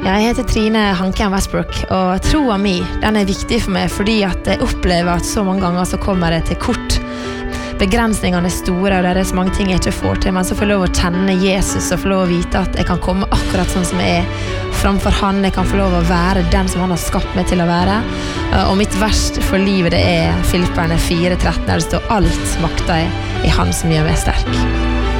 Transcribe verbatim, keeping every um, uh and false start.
Jeg heter Trine Hanken Westbrook, og troa mi, den er viktig for meg fordi at jeg opplever at så mange ganger så kommer det til kort. Begrensningene er store, og det er så mange ting jeg ikke får til, men så får jeg lov å kjenne Jesus og få lov å vite at jeg kan komme akkurat sånn som jeg er framfor han. Jeg kan få lov å være den som han har skapt meg til å være. Og mitt verst for livet det er Filipperne fire tretten, der det står alt makter jeg i han som gjør meg sterk.